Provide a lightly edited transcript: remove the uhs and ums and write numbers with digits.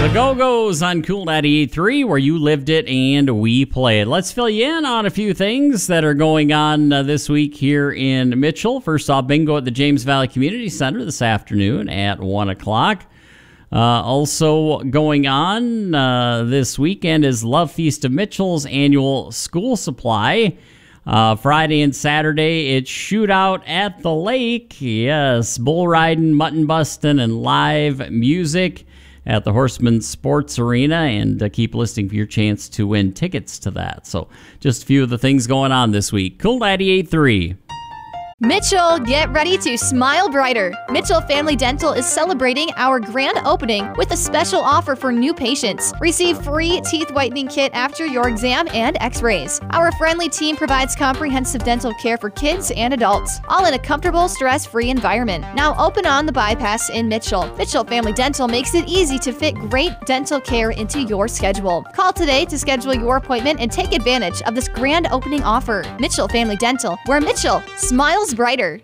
The Go-Go's on Cool 98.3, where you lived it and we played. Let's fill you in on a few things that are going on this week here in Mitchell. First off, bingo at the James Valley Community Center this afternoon at 1 o'clock. Also going on this weekend is Love Feast of Mitchell's annual school supply. Friday and Saturday, it's Shootout at the Lake. Yes, bull riding, mutton busting, and live music at the Horseman Sports Arena, and keep listening for your chance to win tickets to that. So just a few of the things going on this week. Cool 98.3. Mitchell, get ready to smile brighter. Mitchell Family Dental is celebrating our grand opening with a special offer for new patients. Receive free teeth whitening kit after your exam and x-rays. Our friendly team provides comprehensive dental care for kids and adults, all in a comfortable, stress-free environment. Now open on the bypass in Mitchell. Mitchell Family Dental makes it easy to fit great dental care into your schedule. Call today to schedule your appointment and take advantage of this grand opening offer. Mitchell Family Dental, where Mitchell smiles brighter.